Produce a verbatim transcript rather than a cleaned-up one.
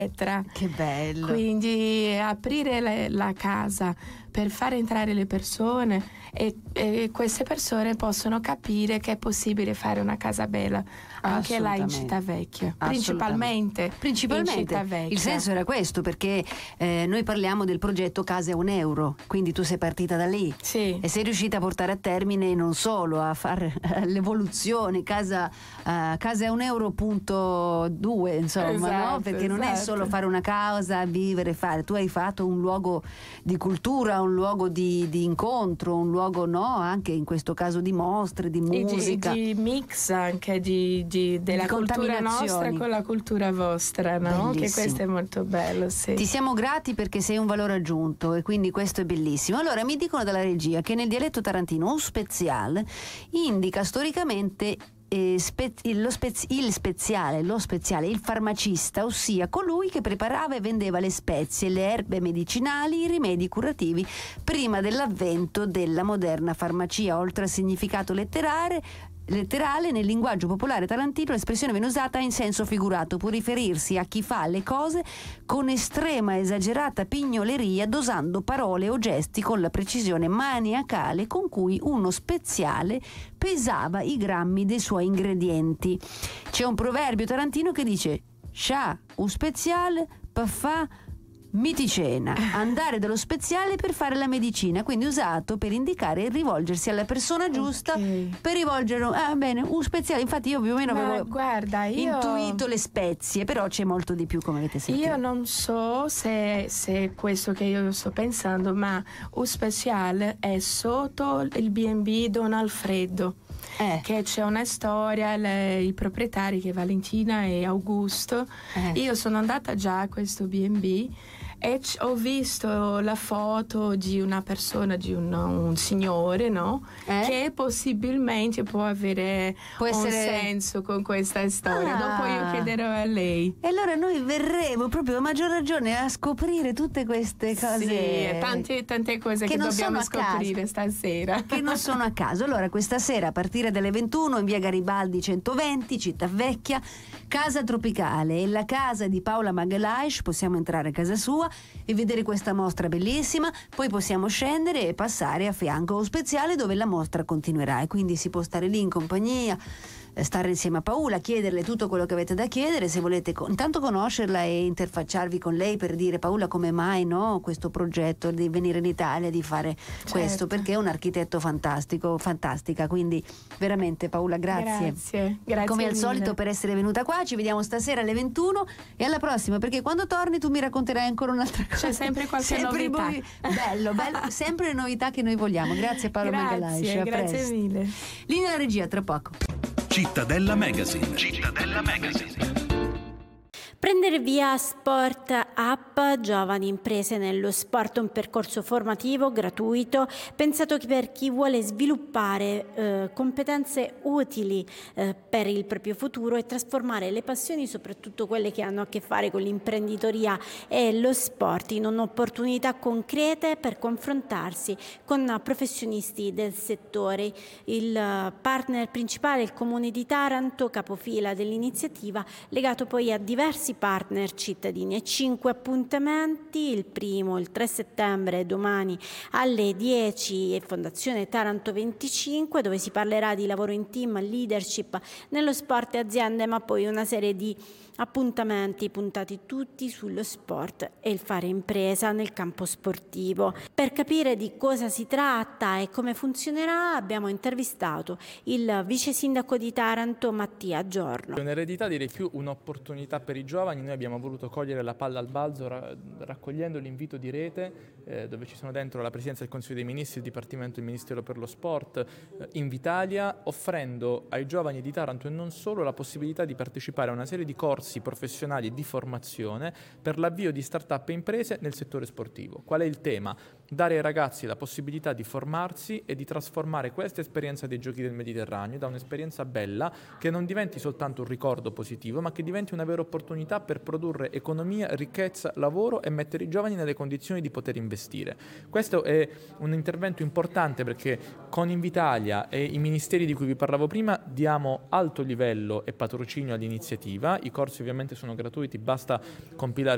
eccetera. Che bello. Quindi aprire le, la casa per far entrare le persone e, e queste persone possono capire che è possibile fare una casa bella anche là in Civitavecchia, principalmente, principalmente. in Civitavecchia. Il senso era questo, perché eh, noi parliamo del progetto Case a un euro, quindi tu sei partita da lì, sì, e sei riuscita a portare a termine non solo a fare l'evoluzione casa, uh, case a un euro punto due, insomma, esatto, no? Perché non esatto. è solo fare una casa, vivere, fare, tu hai fatto un luogo di cultura, un luogo di, di incontro, un luogo, no, anche in questo caso di mostre, di musica, di, di mix anche di, di, della di cultura nostra con la cultura vostra, no? Che questo è molto bello, sì. Ti siamo grati perché sei un valore aggiunto e quindi questo è bellissimo. Allora mi dicono dalla regia che nel dialetto tarantino un speziale indica storicamente Eh, spe- lo spez- il speziale, lo speziale, il farmacista, ossia colui che preparava e vendeva le spezie, le erbe medicinali, i rimedi curativi prima dell'avvento della moderna farmacia. Oltre al significato letterale, letterale nel linguaggio popolare tarantino l'espressione viene usata in senso figurato, può riferirsi a chi fa le cose con estrema esagerata pignoleria, dosando parole o gesti con la precisione maniacale con cui uno speziale pesava i grammi dei suoi ingredienti. C'è un proverbio tarantino che dice: scià un speziale per fa miticena, andare dallo speziale per fare la medicina, quindi usato per indicare e rivolgersi alla persona giusta, okay, per rivolgere ah, bene, un speziale. Infatti io più o meno ma avevo guarda, io... intuito le spezie, però c'è molto di più, come avete sentito. Io non so se, se è questo che io sto pensando, ma un speciale è sotto il B and B Don Alfredo. Eh. Che c'è una storia, le, i proprietari, che Valentina e Augusto, eh. Io sono andata già a questo B and B e c- ho visto la foto di una persona, di un, un signore, no? Eh? Che possibilmente può avere può un essere... senso con questa storia. Ah. Dopo io chiederò a lei. E allora noi verremo proprio a maggior ragione a scoprire tutte queste cose. Sì, tante, tante cose che, che dobbiamo scoprire stasera. Che non sono a caso. Allora questa sera a partire dalle ventuno in via Garibaldi centoventi, Civitavecchia, Casa Tropicale, è la casa di Paola Magalhaes. Possiamo entrare a casa sua e vedere questa mostra bellissima, poi possiamo scendere e passare a fianco allo speziale dove la mostra continuerà, e quindi si può stare lì in compagnia, stare insieme a Paola, chiederle tutto quello che avete da chiedere, se volete co- intanto conoscerla e interfacciarvi con lei per dire: Paola, come mai, no, questo progetto di venire in Italia, di fare certo. questo, perché è un architetto fantastico, fantastica, quindi veramente Paola, grazie. Grazie, grazie come al mille. solito per essere venuta qua. Ci vediamo stasera alle ventuno e alla prossima, perché quando torni tu mi racconterai ancora un'altra cosa. C'è sempre qualche sempre novità. Noi, bello, bello, sempre le novità che noi vogliamo. Grazie Paola Magalhaes. Grazie, grazie mille. Linea alla regia, tra poco. Cittadella Magazine. Cittadella Magazine. Prendere via Sport App, giovani imprese nello sport, un percorso formativo gratuito pensato per chi vuole sviluppare eh, competenze utili eh, per il proprio futuro e trasformare le passioni, soprattutto quelle che hanno a che fare con l'imprenditoria e lo sport, in opportunità concrete per confrontarsi con professionisti del settore. Il partner principale è il Comune di Taranto, capofila dell'iniziativa, legato poi a diversi partner cittadini, e cinque appuntamenti: il primo il tre settembre, domani alle dieci, e Fondazione Taranto venticinque, dove si parlerà di lavoro in team, leadership nello sport e aziende, ma poi una serie di appuntamenti puntati tutti sullo sport e il fare impresa nel campo sportivo. Per capire di cosa si tratta e come funzionerà abbiamo intervistato il vice sindaco di Taranto Mattia Giorno. È un'eredità, direi più un'opportunità per i giovani. Noi abbiamo voluto cogliere la palla al balzo ra- raccogliendo l'invito di rete eh, dove ci sono dentro la Presidenza del Consiglio dei Ministri, il Dipartimento del Ministero per lo Sport, eh, Invitalia, offrendo ai giovani di Taranto e non solo la possibilità di partecipare a una serie di corsi professionali e di formazione per l'avvio di start-up e imprese nel settore sportivo. Qual è il tema? Dare ai ragazzi la possibilità di formarsi e di trasformare questa esperienza dei Giochi del Mediterraneo da un'esperienza bella che non diventi soltanto un ricordo positivo, ma che diventi una vera opportunità per produrre economia, ricchezza, lavoro e mettere i giovani nelle condizioni di poter investire. Questo è un intervento importante perché con Invitalia e i ministeri di cui vi parlavo prima diamo alto livello e patrocinio all'iniziativa. I corsi ovviamente sono gratuiti, basta compilare